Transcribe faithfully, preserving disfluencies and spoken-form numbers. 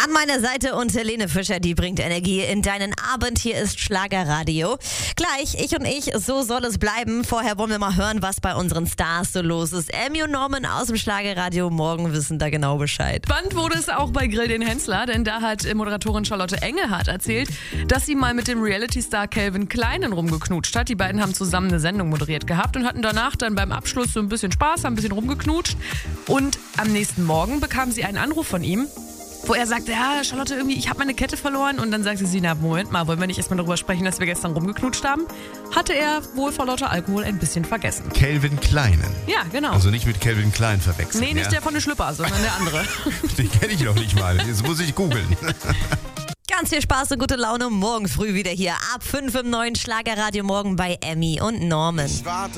An meiner Seite und Helene Fischer, die bringt Energie in deinen Abend. Hier ist Schlagerradio. Gleich, ich und ich, so soll es bleiben. Vorher wollen wir mal hören, was bei unseren Stars so los ist. Emmy und Norman aus dem Schlagerradio morgen wissen da genau Bescheid. Spannend wurde es auch bei Grill den Hensler, denn da hat Moderatorin Charlotte Engelhardt erzählt, dass sie mal mit dem Reality-Star Calvin Kleinen rumgeknutscht hat. Die beiden haben zusammen eine Sendung moderiert gehabt und hatten danach dann beim Abschluss so ein bisschen Spaß, haben ein bisschen rumgeknutscht. Und am nächsten Morgen bekam sie einen Anruf von ihm, wo er sagte, ja, Charlotte, irgendwie, ich habe meine Kette verloren. Und dann sagte sie, na, Moment mal, wollen wir nicht erstmal darüber sprechen, dass wir gestern rumgeknutscht haben? Hatte er wohl vor lauter Alkohol ein bisschen vergessen. Calvin Kleinen. Ja, genau. Also nicht mit Calvin Klein verwechseln. Nee, nicht ja? der von der Schlüpper, sondern der andere. Den kenne ich noch nicht mal. Jetzt muss ich googeln. Ganz viel Spaß und gute Laune morgen früh wieder hier ab fünf im neuen Schlagerradio morgen bei Emmy und Norman.